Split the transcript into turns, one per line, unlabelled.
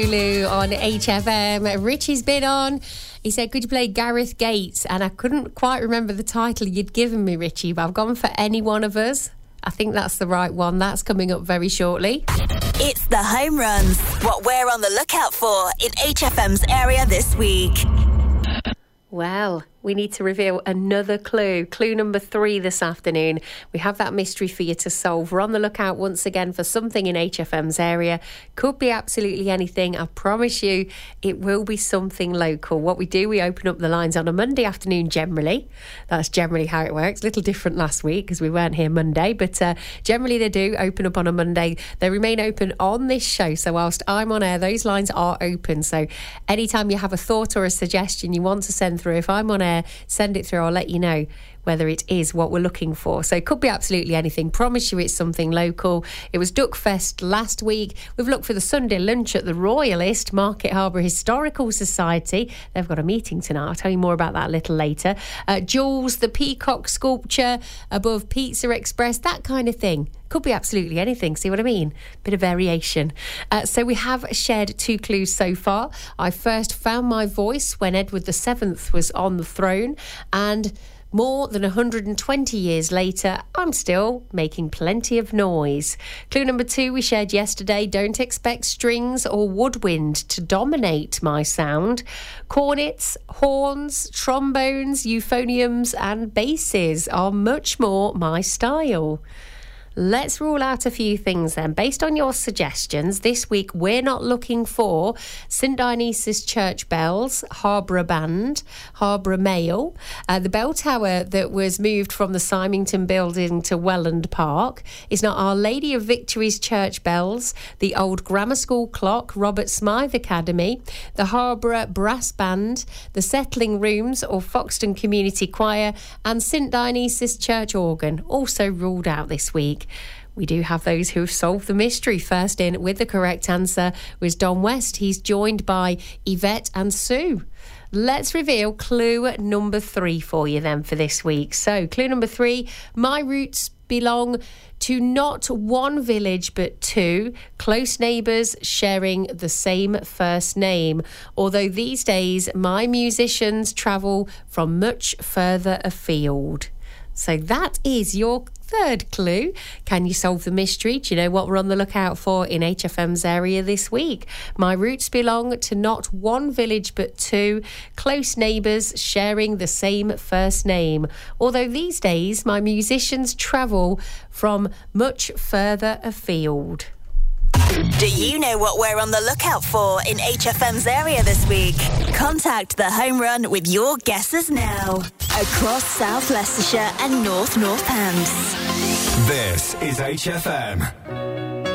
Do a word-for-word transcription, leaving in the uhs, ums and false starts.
Lulu on H F M. Richie's been on. He said, could you play Gareth Gates? And I couldn't quite remember the title you'd given me, Richie, but I've gone for Any One of Us. I think that's the right one. That's coming up very shortly.
It's the home runs. What we're on the lookout for in H F M's area this week.
Well, we need to reveal another clue. Clue number three this afternoon. We have that mystery for you to solve. We're on the lookout once again for something in H F M's area. Could be absolutely anything. I promise you it will be something local. What we do, we open up the lines on a Monday afternoon generally. That's generally how it works. A little different last week because we weren't here Monday, but uh, generally they do open up on a Monday. They remain open on this show. So whilst I'm on air, those lines are open. So anytime you have a thought or a suggestion you want to send through, if I'm on air, send it through. I'll let you know whether it is what we're looking for. So it could be absolutely anything. Promise you it's something local. It was Duckfest last week. We've looked for the Sunday lunch at the Royalist, Market Harbour Historical Society. They've got a meeting tonight. I'll tell you more about that a little later. Uh, Jules, the peacock sculpture above Pizza Express, that kind of thing. Could be absolutely anything, see what I mean? Bit of variation. Uh, so we have shared two clues so far. I first found my voice when Edward the Seventh was on the throne, and more than one hundred twenty years later, I'm still making plenty of noise. Clue number two we shared yesterday. Don't expect strings or woodwind to dominate my sound. Cornets, horns, trombones, euphoniums and basses are much more my style. Let's rule out a few things then. Based on your suggestions, this week we're not looking for St Dionysius Church bells, Harborough Band, Harborough Mail, uh, the bell tower that was moved from the Symington building to Welland Park is not Our Lady of Victory's church bells, the old grammar school clock, Robert Smythe Academy, the Harborough Brass Band, the Settling Rooms or Foxton Community Choir, and St Dionysius Church organ, also ruled out this week. We do have those who have solved the mystery. First in with the correct answer was Don West. He's joined by Yvette and Sue. Let's reveal clue number three for you then for this week. So clue number three, my roots belong to not one village but two, close neighbours sharing the same first name. Although these days my musicians travel from much further afield. So that is your third clue. Can you solve the mystery? Do you know what we're on the lookout for in H F M's area this week? My roots belong to not one village but two, close neighbours sharing the same first name. Although these days my musicians travel from much further afield.
Do you know what we're on the lookout for in H F M's area this week? Contact the Home Run with your guesses now. Across South Leicestershire and North Northants.
This is H F M.